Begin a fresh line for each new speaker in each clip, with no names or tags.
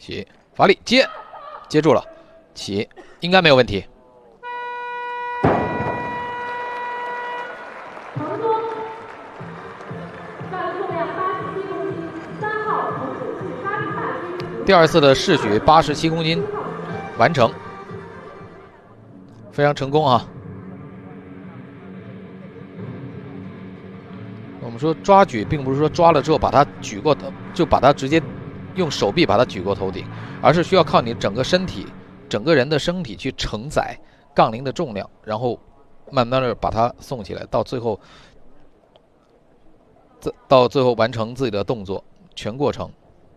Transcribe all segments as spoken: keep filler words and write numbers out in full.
起，发力接，接住了，起，应该没有问题。第二次的试举八十七公斤完成，非常成功啊！我们说抓举，并不是说抓了之后把它举过头，就把它直接用手臂把它举过头顶，而是需要靠你整个身体、整个人的身体去承载杠铃的重量，然后慢慢的把它送起来，到最后，到最后完成自己的动作，全过程。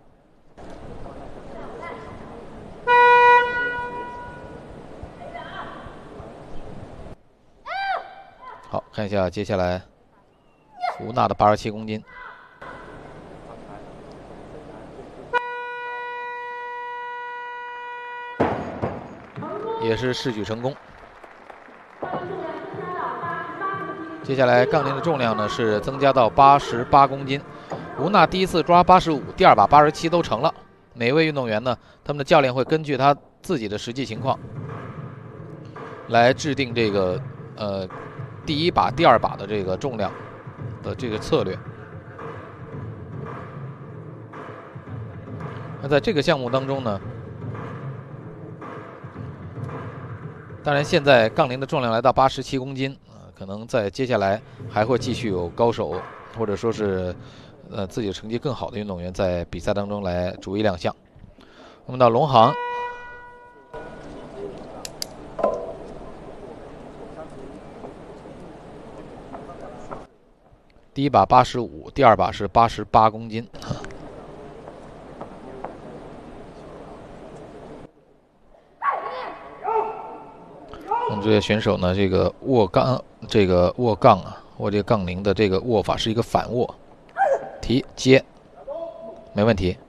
好，看一下接下来吴娜的八十七公斤，也是试举成功。接下来杠铃的重量呢是增加到八十八公斤。吴娜第一次抓八十五，第二把八十七都成了。每位运动员呢，他们的教练会根据他自己的实际情况来制定这个呃。第一把、第二把的这个重量的这个策略。那在这个项目当中呢，当然现在杠铃的重量来到八十七公斤，呃，可能在接下来还会继续有高手或者说是呃自己成绩更好的运动员在比赛当中来逐一亮相。我们到龙航。第一把八十五，第二把是八十八公斤。我们这些选手呢，这个握杠，这个握杠啊，握这个杠铃的这个握法是一个反握，提接，没问题。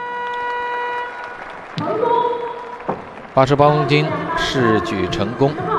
八十八公斤试举成功。